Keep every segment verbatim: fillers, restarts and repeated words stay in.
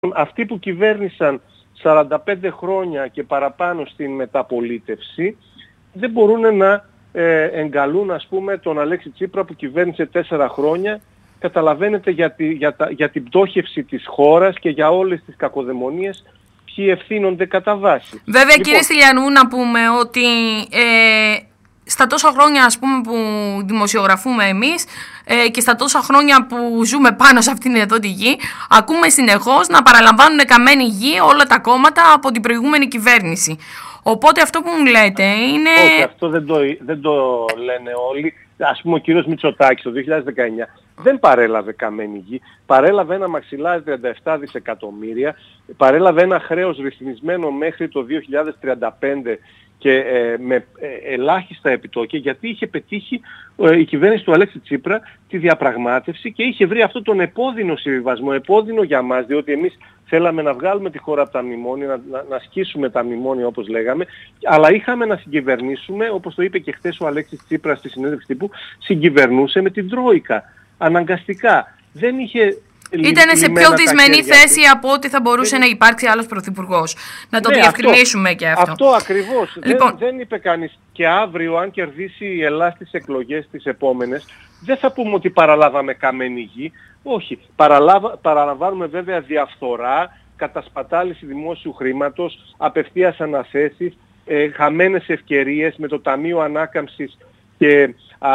Αυτοί που κυβέρνησαν σαράντα πέντε χρόνια και παραπάνω στην μεταπολίτευση δεν μπορούν να ε, εγκαλούν, ας πούμε, τον Αλέξη Τσίπρα που κυβέρνησε τέσσερα χρόνια. Καταλαβαίνετε για, τη, για, τα, για την πτώχευση της χώρας και για όλες τις κακοδαιμονίες ποιοι ευθύνονται κατά βάση. Βέβαια, λοιπόν, κύριε Στυλιανού, να πούμε ότι ε, στα τόσα χρόνια, ας πούμε, που δημοσιογραφούμε εμείς ε, και στα τόσα χρόνια που ζούμε πάνω σε αυτήν εδώ τη γη, ακούμε συνεχώς να παραλαμβάνουν καμένη γη όλα τα κόμματα από την προηγούμενη κυβέρνηση. Οπότε αυτό που μου λέτε είναι... Όχι, αυτό δεν το, δεν το λένε όλοι. Ας πούμε ο κύριος Μητσοτάκης το δύο χιλιάδες δεκαεννιά δεν παρέλαβε καμένη γη, παρέλαβε ένα μαξιλάρι τριάντα επτά δισεκατομμύρια, παρέλαβε ένα χρέος ρυθμισμένο μέχρι το δύο χιλιάδες τριάντα πέντε και ε, με ε, ελάχιστα επιτόκια, γιατί είχε πετύχει ε, η κυβέρνηση του Αλέξη Τσίπρα τη διαπραγμάτευση και είχε βρει αυτό τον επώδυνο συμβιβασμό, επώδυνο για μας, διότι εμείς θέλαμε να βγάλουμε τη χώρα από τα μνημόνια, να, να, να ασκήσουμε τα μνημόνια όπως λέγαμε, αλλά είχαμε να συγκυβερνήσουμε, όπως το είπε και χθες ο Αλέξης Τσίπρας στη συνέντευξη τύπου, συγκυβερνούσε με την Τρόικα, αναγκαστικά. Δεν είχε... Ήταν σε πιο δυσμενή θέση από ότι θα μπορούσε δεν... να υπάρξει άλλος πρωθυπουργός. Να το ναι, διευκρινίσουμε αυτό, και αυτό. Αυτό ακριβώς. Λοιπόν... Δεν, δεν είπε κανείς. Και αύριο, αν κερδίσει η Ελλάδα στις εκλογές τις επόμενες, δεν θα πούμε ότι παραλάβαμε καμένη γη. Όχι. Παραλάβα, παραλαμβάνουμε βέβαια διαφθορά, κατασπατάληση δημόσιου χρήματος, απευθείας αναθέσεις, ε, χαμένες ευκαιρίες με το Ταμείο Ανάκαμψης και α,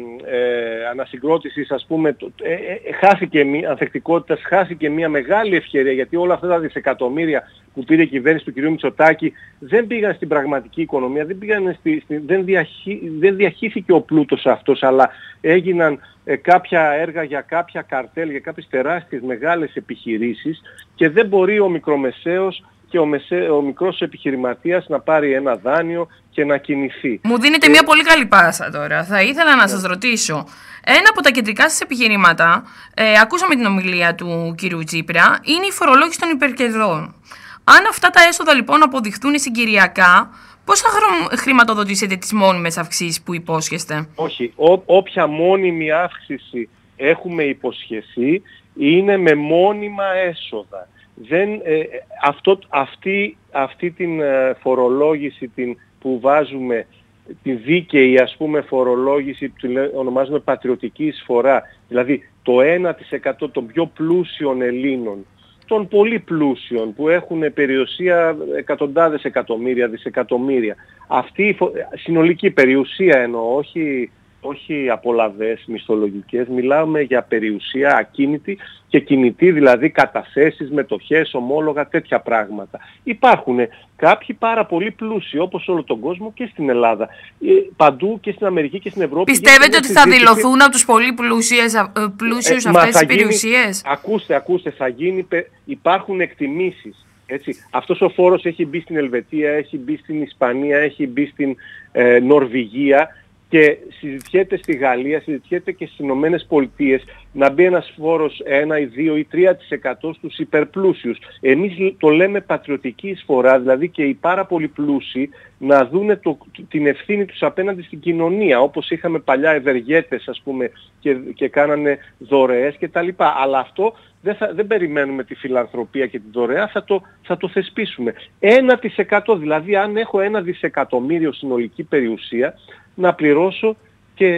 ε, ανασυγκρότησης, ας πούμε, το, ε, ε, χάθηκε μια ανθεκτικότητας, χάθηκε μια μεγάλη ευκαιρία, γιατί όλα αυτά τα δισεκατομμύρια που πήρε η κυβέρνηση του κ. Μητσοτάκη δεν πήγαν στην πραγματική οικονομία, δεν, πήγαν στη, στη, δεν, διαχύ, δεν διαχύθηκε ο πλούτος αυτός, αλλά έγιναν ε, κάποια έργα για κάποια καρτέλ, για κάποιες τεράστιες μεγάλες επιχειρήσεις και δεν μπορεί ο μικρομεσαίος και ο, μεσέ, ο μικρός επιχειρηματίας να πάρει ένα δάνειο και να κινηθεί. Μου δίνετε και... μια πολύ καλή πάσα τώρα. Θα ήθελα να yeah. σας ρωτήσω. Ένα από τα κεντρικά σας επιχειρήματα, ε, ακούσαμε την ομιλία του κυρίου Τσίπρα, είναι η φορολόγηση των υπερκερδών. Αν αυτά τα έσοδα λοιπόν αποδειχθούν συγκυριακά, πώς θα χρηματοδοτήσετε τις μόνιμες αυξήσεις που υπόσχεστε? Όχι. Ό, όποια μόνιμη αύξηση έχουμε υποσχεθεί είναι με μόνιμα έσοδα. Δεν, ε, αυτό, αυτή, αυτή την ε, φορολόγηση την, που βάζουμε, τη δίκαιη, ας πούμε, φορολόγηση που ονομάζουμε πατριωτική εισφορά, δηλαδή το ένα τοις εκατό των πιο πλούσιων Ελλήνων, των πολύ πλούσιων που έχουν περιουσία εκατοντάδες εκατομμύρια, δισεκατομμύρια, αυτή η συνολική περιουσία εννοώ, όχι... όχι απολαβές μισθολογικές, μιλάμε για περιουσία ακίνητη και κινητή, δηλαδή καταθέσεις, μετοχές, ομόλογα, τέτοια πράγματα. Υπάρχουν κάποιοι πάρα πολύ πλούσιοι, όπως όλο τον κόσμο και στην Ελλάδα, παντού και στην Αμερική και στην Ευρώπη. Πιστεύετε ότι θα δηλωθούν από τους πολύ πλούσιους, πλούσιους ε, αυτές τις περιουσίες? Ακούστε, ακούστε, θα γίνει, υπάρχουν εκτιμήσεις. Έτσι. Αυτός ο φόρος έχει μπει στην Ελβετία, έχει μπει στην Ισπανία, έχει μπει στην ε, Νορβηγία, και συζητιέται στη Γαλλία, συζητιέται και στις Ηνωμένες Πολιτείες να μπει ένας φόρος ένα ή δύο ή τρία τοις εκατό στους υπερπλούσιους. Εμείς το λέμε πατριωτική εισφορά, δηλαδή και οι πάρα πολύ πλούσιοι να δούνε το, την ευθύνη τους απέναντι στην κοινωνία, όπως είχαμε παλιά ευεργέτες, ας πούμε, και, και κάνανε δωρεές κτλ. Αλλά αυτό δεν, θα, δεν περιμένουμε τη φιλανθρωπία και τη δωρεά, θα το, θα το θεσπίσουμε. Ένα τοις εκατό, δηλαδή αν έχω ένα δισεκατομμύριο συνολική περιουσία, να πληρώσω και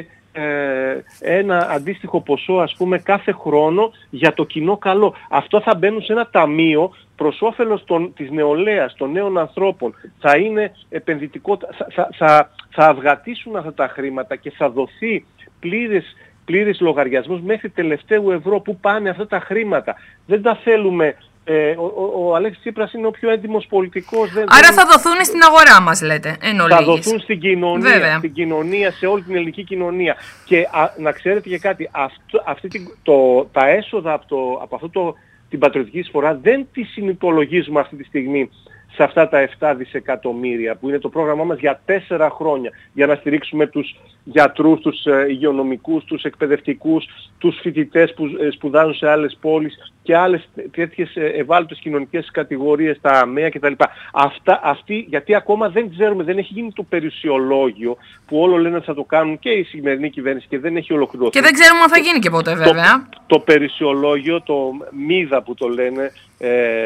ε, ένα αντίστοιχο ποσό, ας πούμε, κάθε χρόνο για το κοινό καλό. Αυτό θα μπαίνουν σε ένα ταμείο προς όφελος των, της νεολαίας, των νέων ανθρώπων. Θα είναι επενδυτικό, θα, θα, θα, θα αυγατήσουν αυτά τα χρήματα και θα δοθεί πλήρες, πλήρες λογαριασμός μέχρι τελευταίου ευρώ που πάνε αυτά τα χρήματα. Δεν τα θέλουμε... Ε, ο, ο, ο Αλέξης Τσίπρας είναι ο πιο έντιμος πολιτικός. Δεν, Άρα δεν... θα δοθούν στην αγορά μας, λέτε, εν ολίγης. Θα δοθούν στην κοινωνία, στην κοινωνία, σε όλη την ελληνική κοινωνία. Και α, να ξέρετε και κάτι, αυτό, αυτή την, το, τα έσοδα από, το, από αυτό το, την πατριωτική εισφορά δεν τη συνυπολογίζουμε αυτή τη στιγμή σε αυτά τα επτά δισεκατομμύρια που είναι το πρόγραμμά μας για τέσσερα χρόνια, για να στηρίξουμε τους γιατρούς, τους υγειονομικούς, τους εκπαιδευτικούς, τους φοιτητές που σπουδάζουν σε άλλες πόλεις και άλλες τέτοιες ευάλωτες κοινωνικές κατηγορίες, τα ΑΜΕΑ κτλ. Αυτά, αυτοί, γιατί ακόμα δεν ξέρουμε, δεν έχει γίνει το περιουσιολόγιο που όλο λένε ότι θα το κάνουν και η σημερινή κυβέρνηση και δεν έχει ολοκληρωθεί. Και δεν ξέρουμε αν θα γίνει και ποτέ βέβαια. Το, το περιουσιολόγιο, το μίδα που το λένε, ε,